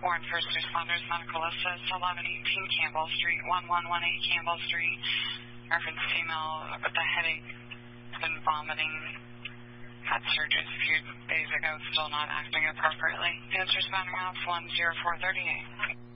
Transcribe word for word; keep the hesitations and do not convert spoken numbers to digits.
Warren First Responders Medical Assist, eleven eighteen Campbell Street, one one one eight Campbell Street. Reference female with a headache, been vomiting, had surgery a few days ago, still not acting appropriately. Answer responding off one zero four three eight.